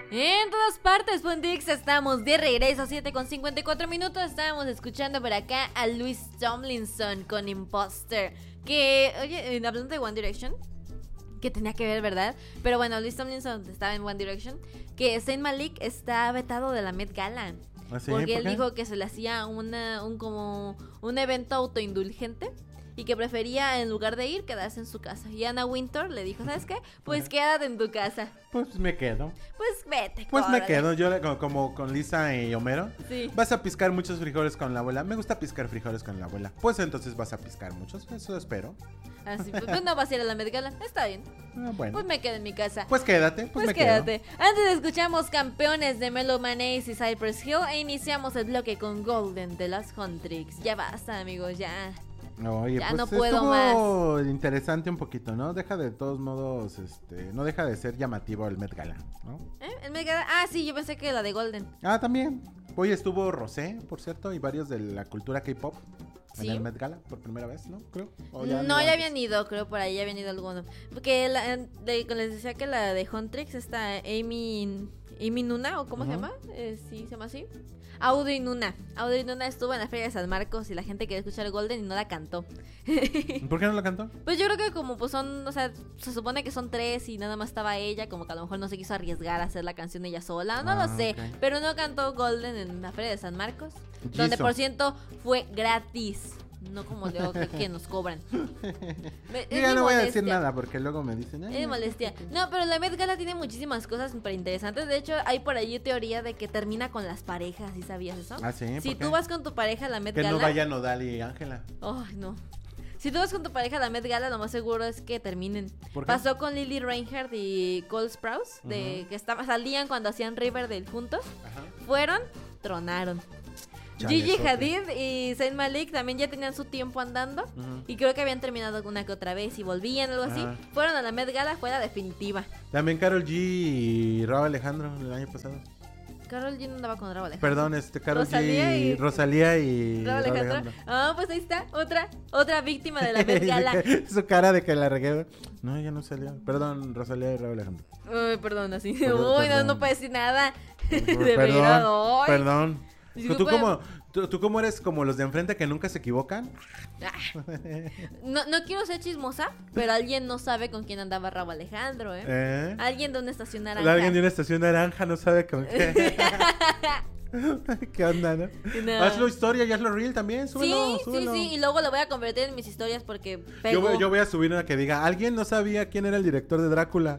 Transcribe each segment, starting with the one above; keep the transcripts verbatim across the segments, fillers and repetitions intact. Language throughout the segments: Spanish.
En todas partes, Pontix, estamos de regreso, siete con cincuenta y cuatro minutos. Estábamos escuchando por acá a Louis Tomlinson con Imposter. Que, oye, hablando de One Direction, que tenía que ver, ¿verdad? Pero bueno, Louis Tomlinson estaba en One Direction. Que Zayn Malik está vetado de la Met Gala. ¿Ah, sí? Porque ¿Por él qué? dijo que se le hacía una, un como un evento autoindulgente. Y que prefería, en lugar de ir, quedarse en su casa. Y Anna Wintour le dijo, ¿sabes qué? Pues quédate en tu casa. Pues me quedo. Pues vete. Pues me córrele. quedo. Yo le- como, como con Lisa y Homero. Sí. Vas a piscar muchos frijoles con la abuela. Me gusta piscar frijoles con la abuela. Pues entonces vas a piscar muchos. Eso espero. Así, pues, pues no vas a ir a la Met Gala. Está bien. Ah, bueno. Pues me quedo en mi casa. Pues quédate. Pues, Pues me quédate. Antes escuchamos Campeones de Mellow Maneys y Cypress Hill e iniciamos el bloque con Golden de las Huntrix. Ya basta, amigos, ya. quedo. Oye, Ya pues no puedo estuvo interesante un poquito, ¿no? Deja de todos modos, este, no deja de ser llamativo el Met Gala, ¿no? ¿Eh? ¿El Met Gala? Ah, sí, yo pensé que la de Golden. Ah, también. Hoy estuvo Rosé, por cierto, y varios de la cultura K-pop Sí. en el Met Gala por primera vez, ¿no? Creo. O No, ya antes. habían ido, creo, por ahí ya habían ido algunos. Porque la, de, les decía que la de Huntrix está Amy, Amy Nuna, ¿o cómo se Ujú. llama? Eh, sí, se llama así. Audrey Nuna. Audrey Nuna estuvo en la Feria de San Marcos y la gente quería escuchar Golden y no la cantó. ¿Por qué no la cantó? Pues yo creo que como pues son, o sea, se supone que son tres y nada más estaba ella, como que a lo mejor no se quiso arriesgar a hacer la canción ella sola, no Ah, lo sé, ok. pero no cantó Golden en la Feria de San Marcos, donde Jisoo. por cierto fue gratis, no como de que, que nos cobran. Me- Yo es ya mi no voy a decir molestia. nada porque luego me dicen. "Ay, Es de molestia. No, pero la Met Gala tiene muchísimas cosas súper interesantes. De hecho, hay por ahí teoría de que termina con las parejas, ¿sí sabías eso? Ah, sí, Si ¿por qué? tú vas con tu pareja a la Met Que Gala... no vaya Nodal y Ángela. Ay, no. Si tú vas con tu pareja a la Met Gala, lo más seguro es que terminen. ¿Por qué? Pasó con Lily Reinhardt y Cole Sprouse, de Ujú. que estaban, salían cuando hacían Riverdale juntos. Ajá. Fueron, tronaron. Chale, Gigi sote. Hadid y Zayn Malik también ya tenían su tiempo andando. Ujú. Y creo que habían terminado una que otra vez y volvían, algo así. Ajá. Fueron a la Met Gala, fue la definitiva. También Karol G y Raúl Alejandro el año pasado. Carol G no andaba con Raúl Alejandro. Perdón, este Karol Rosalía G y y- Rosalía y Raúl Raúl Alejandro. Ah, pues ahí está, otra, otra víctima de la Met Gala. Su cara de que la regué. No, ya no salió. Perdón, Rosalía y Raúl Alejandro. Uy, perdón, así. Perdón, Uy, no, perdón. no puedo decir nada. De perdón, verdad, ay. perdón. Tú Disculpa. como, tú, tú como eres como los de enfrente que nunca se equivocan. Ah. No, no quiero ser chismosa, pero alguien no sabe con quién andaba Raúl Alejandro, ¿eh? ¿Eh? Alguien de una estación naranja. Alguien de una estación naranja no sabe con qué. ¿Qué onda, no? No. Hazlo historia y hazlo real también. Súbelo, Sí, súbelo. sí, sí, y luego lo voy a convertir en mis historias porque Yo pegó. voy, yo voy a subir una que diga, alguien no sabía quién era el director de Drácula.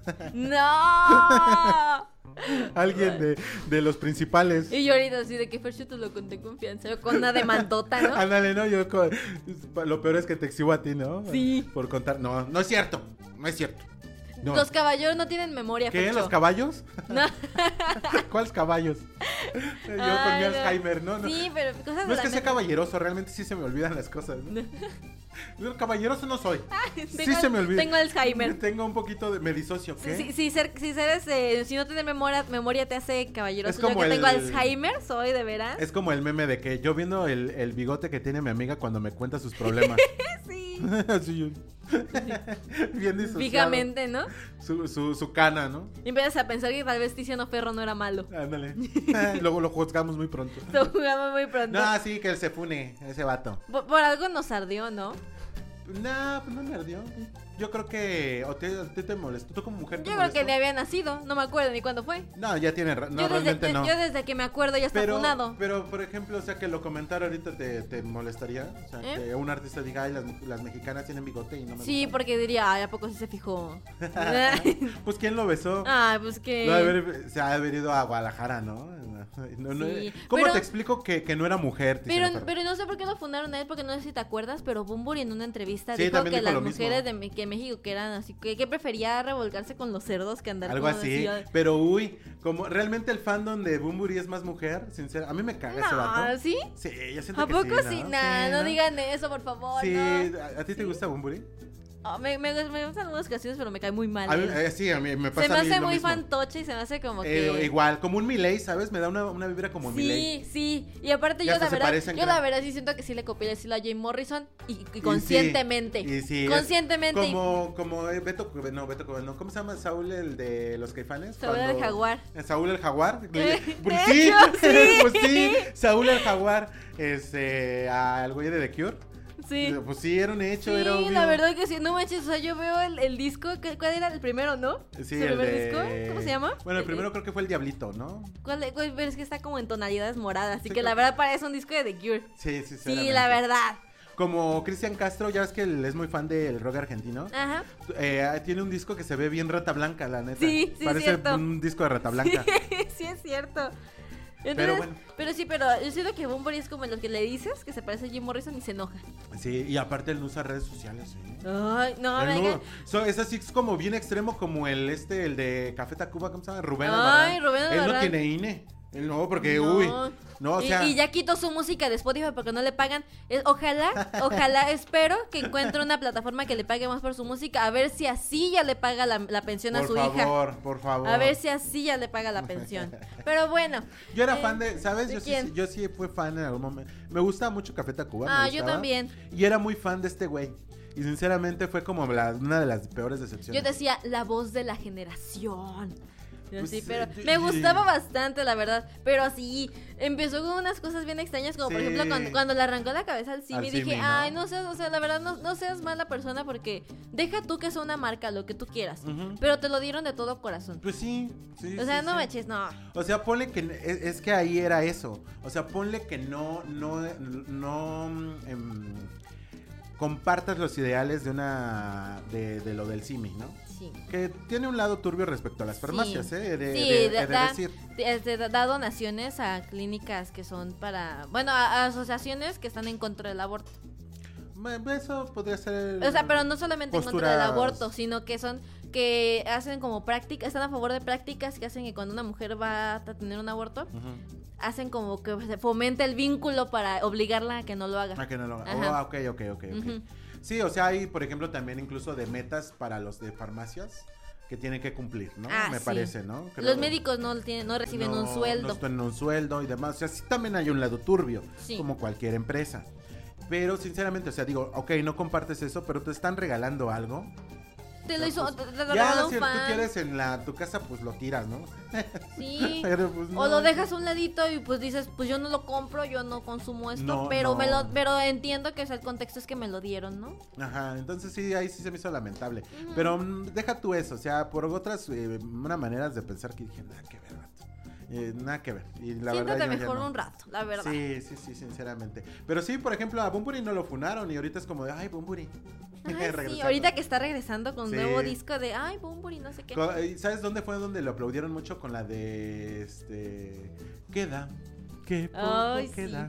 ¡No! Alguien de, de los principales. Y yo ahorita así de que Fercho te lo conté en confianza, yo con una demandota, ¿no? Ándale, ¿no? Yo co- lo peor es que te exhibo a ti, ¿no? Sí. Por contar. No, no es cierto. No es cierto. No. Los caballeros no tienen memoria, ¿Qué? Fercho. ¿Los caballos? No. ¿Cuáles caballos? Yo con mi Ay, no. Alzheimer, ¿no? No, Sí, pero cosas no de es la que sea mente. caballeroso, realmente sí se me olvidan las cosas. ¿no? Yo caballeroso no soy. Sí Tengo- se me olvida. Tengo Alzheimer. Tengo un poquito de... Me disocio, ¿qué? Si, si, ser- si eres, eh, si no tener memoria, memoria te hace caballeroso. Es como Yo que tengo el- Alzheimer, soy de veras. Es como el meme de que yo viendo el, el bigote que tiene mi amiga cuando me cuenta sus problemas. Sí. Así yo. Bien disociado. Fijamente, ¿no? Su, su, su cana, ¿no? Y empiezas a pensar que tal vez Tiziano Ferro no era malo. Ándale. Luego lo juzgamos muy pronto. Lo jugamos muy pronto. No, sí, que él se fune, ese vato. Por, por algo nos ardió, ¿no? No, pues no me ardió. Yo creo que... ¿O te, te, te molestó? ¿Tú como mujer te Yo creo que molestó? ni había nacido, no me acuerdo ni cuándo fue. No, ya tiene... ra- No, yo, desde, realmente de- no. yo desde que me acuerdo ya está Pero, funado. pero, por ejemplo, o sea, que lo comentara ahorita te, te molestaría. O sea, ¿Eh? que un artista diga, ay, las, las mexicanas tienen bigote y no me Sí, gusta". porque diría, ay, ¿a poco sí se fijó? Pues, ¿quién lo besó? Ay, pues que... No, ha de haber- se ha de haber ido a Guadalajara, ¿no? No, no, Sí, ¿Cómo pero- te explico que, que no era mujer? Pero, Tiziano Ferro? pero no sé por qué lo fundaron a él, porque no sé si te acuerdas, pero Bumburi en una entrevista Sí, dijo también que dijo las lo mismo. mujeres de Me- que México que eran así, que, que prefería revolcarse con los cerdos que andar Algo como así, decía- pero uy, como realmente el fandom de Bumburi es más mujer, sincera, a mí me caga ese No, vato. ¿sí? Sí, yo siento ¿A que poco sí, sí? ¿no? Nah, Sí, no digan eso, por favor, Sí, no. ¿a, a ti te gusta Bumburi? Oh, me, me, me gustan algunas canciones, pero me cae muy mal. A mí, él. eh, sí, a mí me pasa Se me a mí hace lo muy mismo. fantoche y se me hace como Eh, que... igual, como un Milei, ¿sabes? Me da una, una vibra como Sí, Milei. sí. Y aparte Y yo hasta la se verdad, parecen, yo creo. la verdad sí siento que sí le copié el estilo a Jim Morrison y, y Y conscientemente. sí, y sí, es conscientemente. Como, como eh, Beto, no, Beto, no, ¿cómo se llama Saúl, el de los Caifanes? Saúl el Cuando- Jaguar. eh, Saúl el Jaguar. De Pues hecho, sí, sí. pues sí, Saúl el Jaguar, este, al güey de The Cure. Sí. Pues sí, era un hecho, Sí, era obvio. la verdad que sí, no manches, o sea, yo veo el, el disco, ¿qué- ¿cuál era el primero, no? Sí, ¿Su el primer de... disco? ¿Cómo se llama? Bueno, el primero creo que fue el Diablito, ¿no? ¿Cuál, de- cuál- pero es que está como en tonalidades moradas, así Sí, que creo- la verdad parece un disco de The Cure. Sí, sí, Sí, seguramente. la verdad. Como Cristian Castro, ya ves que él es muy fan del rock argentino. Ajá. Eh, tiene un disco que se ve bien Rata Blanca, la neta. Sí, sí, es Parece cierto. un disco de Rata Blanca. Sí, sí es cierto. Entonces, Pero pero, bueno. sí, pero yo siento que Bunbury es como lo que le dices, que se parece a Jim Morrison y se enoja. Sí, y aparte él no usa redes sociales, ¿sí? Ay, no, Él venga. no- so- es así, es como bien extremo como el este, el de Café Tacuba, ¿cómo se llama? Rubén Ay, Albarrán. Rubén Él no Albarrán. tiene I N E. Él no, porque, No. uy. No, o y, sea. y ya quitó su música de Spotify porque no le pagan. Eh, ojalá, ojalá, espero que encuentre una plataforma que le pague más por su música. A ver si así ya le paga la, la pensión por a su favor, hija. por favor. A ver si así ya le paga la pensión. Pero bueno. Yo era eh, fan de, ¿sabes? ¿de Yo sí, quién? yo sí fui fan en algún momento. Me gusta mucho Café Tacuba. me Ah, yo gustaba. también. Y era muy fan de este güey. Y sinceramente fue como la- una de las peores decepciones. Yo decía la voz de la generación. Yo Pues, sí, eh, pero yo- me yo- gustaba bastante, la verdad. Pero sí, empezó con unas cosas bien extrañas, como por Sí. ejemplo cuando, cuando le arrancó la cabeza al Simi, Al dije, Simi, ¿no? ay, no seas, o sea, la verdad, no, no seas mala persona porque deja tú que sea una marca, lo que tú quieras. Ujú. Pero te lo dieron de todo corazón. Pues sí, sí. O sea, sí, no sí. manches, no. O sea, ponle que es, es que ahí era eso. O sea, ponle que no, no, no em, compartas los ideales de una de, de lo del Simi, ¿no? Sí. Que tiene un lado turbio respecto a las farmacias, ¿eh? He de, Sí, he de- da- he de da- decir. Este, da da donaciones a clínicas que son para, bueno, a, a asociaciones que están en contra del aborto. Bueno, eso podría ser. O sea, pero no solamente en contra del posturas- aborto, sino que son que hacen como prácticas, están a favor de prácticas que hacen que cuando una mujer va a tener un aborto, Ujú. hacen como que se fomente el vínculo para obligarla a que no lo haga. Ah, que no lo haga. Ajá. Oh, ok, ok, ok, ok. Ujú. Sí, o sea, hay, por ejemplo, también incluso de metas para los de farmacias que tienen que cumplir, ¿no? Ah, Me sí. parece, ¿no? Creo- Los médicos no tienen, no reciben no- un sueldo. No tienen un sueldo y demás. O sea, sí también hay un lado turbio, Sí. como cualquier empresa. Pero sinceramente, o sea, digo, ok, no compartes eso, pero te están regalando algo. Te lo hizo, Pues, te, te lo ya, regaló un si tú fan. quieres en la, tu casa, pues lo tiras, ¿no? Sí. Pero, pues, O no. lo dejas a un ladito y pues dices, pues yo no lo compro, yo no consumo esto, No, pero no. me lo, pero entiendo que o sea, el contexto es que me lo dieron, ¿no? Ajá, entonces sí, ahí sí se me hizo lamentable. Ujú. Pero mm, deja tú eso, o sea, por otras eh, una maneras de pensar que dije, nada que ver, vato. Eh, nada que ver. Y la Siéntate verdad, yo ya mejor no. un rato, la verdad. Sí, sí, sí, sinceramente. Pero sí, por ejemplo, a Bunbury no lo funaron y ahorita es como de, ay, Bunbury. Ay, sí, Regresando. ahorita que está regresando con Sí. un nuevo disco de ay, Bunbury, no sé qué. Co- eh, ¿Sabes dónde fue donde lo aplaudieron mucho? Con la de, este, queda, qué poco Ay, sí. queda.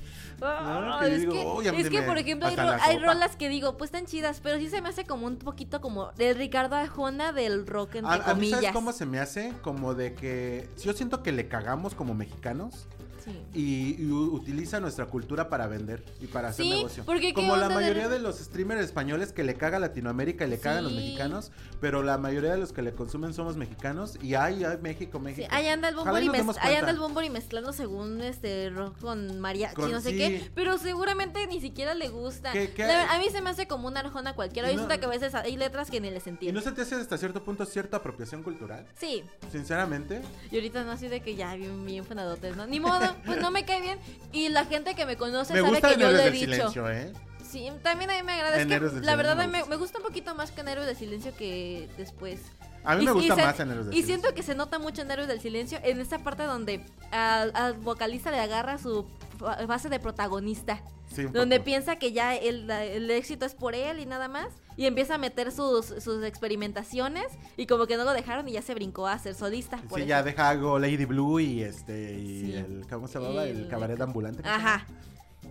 Ah, que es digo, que, "Uy, a mí es se que, me por ejemplo, hay, pasa ro- la hay sopa". rolas que digo, pues están chidas, pero sí se me hace como un poquito como de Ricardo Arjona del rock, entre A, a mí, comillas. ¿sabes cómo se me hace? Como de que yo siento que le cagamos como mexicanos Sí. y, y u- utiliza nuestra cultura para vender y para hacer Sí, negocio. porque ¿qué como la onda de- mayoría de los streamers españoles que le caga a Latinoamérica y le cagan a los Sí. mexicanos, pero la mayoría de los que le consumen somos mexicanos y ay, ay, México, Sí, México. ahí anda el Ojalá Bunbury y nos mez- demos ahí anda cuenta. el Bunbury mezclando según este rock con mariachi, Con- no sé sí. qué, pero seguramente ni siquiera le gusta. ¿Qué- qué? La- a mí se me hace como una Arjona cualquiera. Y Yo no- siento que a veces hay letras que ni les ¿Y entiendo. no se te hace hasta cierto punto cierta apropiación cultural? Sí, Sinceramente. y ahorita no así de que ya bien, bien fanadotes, ¿no? Ni modo, pues no me cae bien. Y la gente que me conoce Me sabe gusta que en yo Héroes lo he del dicho. Silencio, ¿eh? Sí, también a mí me agrada. Es En que Héroes del la verdad Silencio a mí me me, me gusta un poquito más que en Héroes del Silencio que después. A mí Y- me y gusta se- más en Héroes del Y Silencio. siento que se nota mucho en Héroes del Silencio, en esa parte donde al, al vocalista le agarra su fa- base de protagonista. Sí, un Donde poco. piensa que ya el, la- el éxito es por él y nada más. Y empieza a meter sus, sus experimentaciones. Y como que no lo dejaron y ya se brincó a ser solista. por Sí, eso. ya deja algo Lady Blue y este y Sí. el ¿cómo se llamaba? El, El- cabaret ambulante. ¿cómo se Ajá. llama?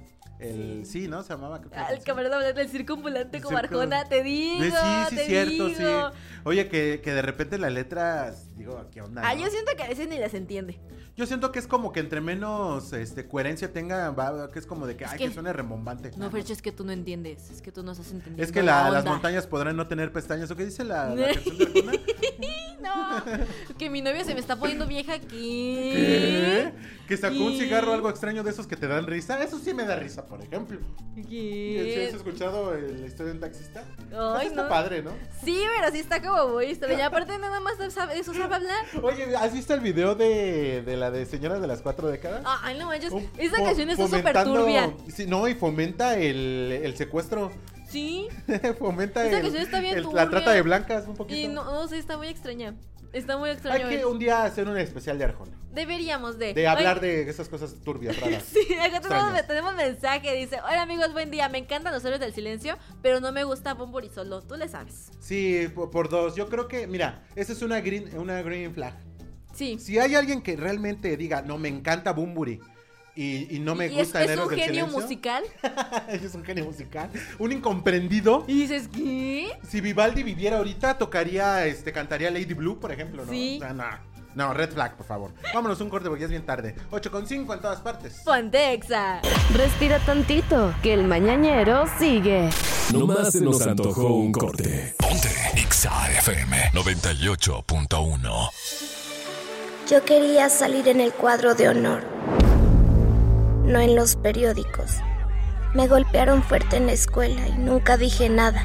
El, sí. sí, ¿no? Se llamaba. Creo que Ah, el camarada del circo ambulante como circo... Arjona, te digo. Sí, sí, te cierto, digo. sí. Oye, que, que de repente las letras, digo, ¿qué onda? Ah, ¿no? yo siento que a veces ni las entiende. Yo siento que es como que entre menos este, coherencia tenga, va, que es como de que, es ay, que, que suene rembombante. No, Fercho, es que tú no entiendes. Es que tú no estás entendiendo. Es que la, la las montañas podrán no tener pestañas. ¿O qué dice la, la canción de Arjona? No, que mi novio se me está poniendo vieja aquí. ¿Qué? Que sacó ¿Qué? un cigarro algo extraño de esos que te dan risa. Eso sí me da risa, por ejemplo. ¿Qué? ¿Sí has escuchado el- la historia de un taxista? Ay, Está no. padre, ¿no? Sí, pero sí está como muy historia. Y aparte nada más sabe, eso sabe hablar. Oye, ¿has visto el video de, de la de Señoras de las Cuatro Décadas? Ay, no manches. Un- Esa fo- canción está súper fomentando- turbia. Sí, no, y fomenta el, el secuestro. Sí. Fomenta Esa el, canción está bien el- turbia. la trata de blancas un poquito. Y no, no sé, está muy extraña. Está muy extraño. Hay que un día hacer un especial de Arjona. Deberíamos de. De hablar Oye, de esas cosas turbias, raras. Sí, acá tenemos, extrañas. tenemos mensaje. Dice: Hola amigos, buen día. Me encantan los héroes del silencio, pero no me gusta Bumburi solo. Tú le sabes. Sí, por, por dos. Yo creo que, mira, esa es una green, una green flag. Sí. Si hay alguien que realmente diga, no, me encanta Bumburi y, y no me y gusta es, el es Héroes un del genio Silencio. musical. Es un genio musical. Un incomprendido. Y dices, ¿qué? Si Vivaldi viviera ahorita, tocaría, este, cantaría Lady Blue, por ejemplo, ¿no? Sí. O sea, no. No, red flag, por favor. Vámonos un corte porque ya es bien tarde. ocho con cinco en todas partes. Ponte Exa. Respira tantito, que el mañanero sigue. Nomás se nos antojó un corte. Ponte Exa F M noventa y ocho punto uno. Yo quería salir en el cuadro de honor, no en los periódicos. Me golpearon fuerte en la escuela y nunca dije nada.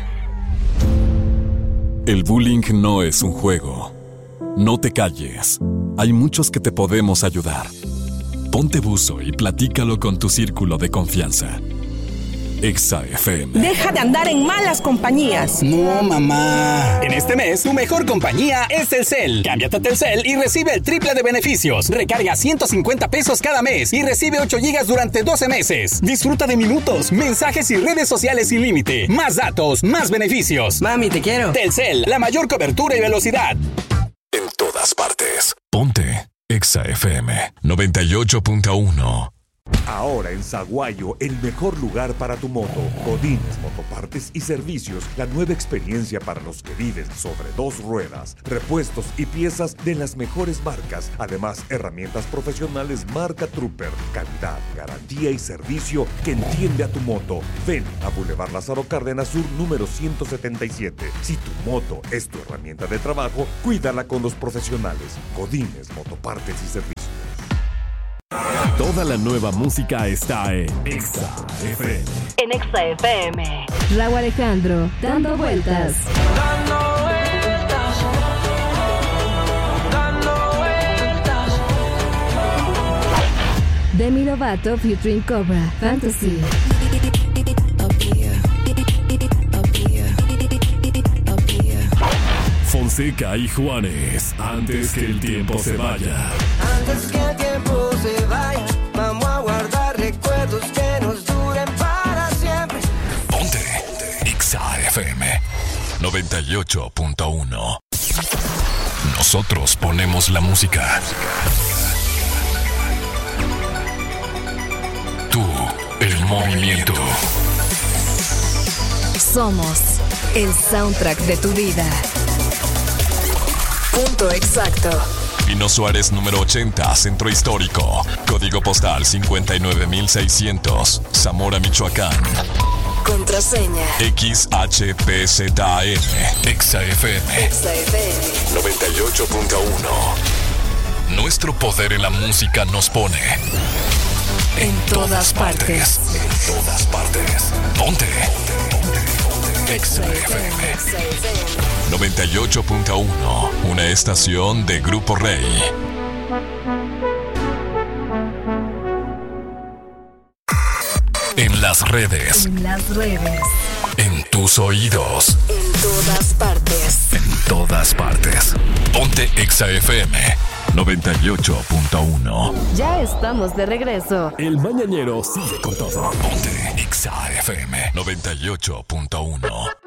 El bullying no es un juego. No te calles. Hay muchos que te podemos ayudar. Ponte buzo y platícalo con tu círculo de confianza. Exa F M. Deja de andar en malas compañías. No, mamá. En este mes, tu mejor compañía es Telcel. Cámbiate a Telcel y recibe el triple de beneficios. Recarga ciento cincuenta pesos cada mes y recibe ocho gigas durante doce meses. Disfruta de minutos, mensajes y redes sociales sin límite. Más datos, más beneficios. Mami, te quiero. Telcel, la mayor cobertura y velocidad. En todas partes. Ponte Exa F M noventa y ocho punto uno. Ahora en Saguayo, el mejor lugar para tu moto. Godínez Motopartes y Servicios, la nueva experiencia para los que viven sobre dos ruedas. Repuestos y piezas de las mejores marcas. Además, herramientas profesionales marca Trooper. Calidad, garantía y servicio que entiende a tu moto. Ven a Boulevard Lázaro Cárdenas Sur, número ciento setenta y siete. Si tu moto es tu herramienta de trabajo, cuídala con los profesionales. Godínez Motopartes y Servicios. Toda la nueva música está en Exa F M. En Exa F M. Raúl Alejandro, dando vueltas. Dando vueltas, dando vueltas. Demi Lovato featuring Cobra, Fantasy. Fonseca y Juanes, antes que el tiempo se vaya. Antes que el tiempo se vaya, vamos a guardar recuerdos que nos duren para siempre. Ponte Exa F M noventa y ocho punto uno. Nosotros ponemos la música. Tú, el movimiento. Somos el soundtrack de tu vida. Punto exacto. Pino Suárez número ochenta, Centro Histórico. Código postal cincuenta y nueve mil seiscientos, Zamora, Michoacán. Contraseña. X H P Z M. Exa F M Exa F M. noventa y ocho punto uno. Nuestro poder en la música nos pone En todas partes. En todas partes. Ponte. Exa F M Exa F M. noventa y ocho punto uno. Una estación de Grupo Rey. En las redes. En las redes. En tus oídos. En todas partes. En todas partes. Ponte Exa F M noventa y ocho punto uno. Ya estamos de regreso. El mañanero sigue con todo. Ponte Exa F M noventa y ocho punto uno.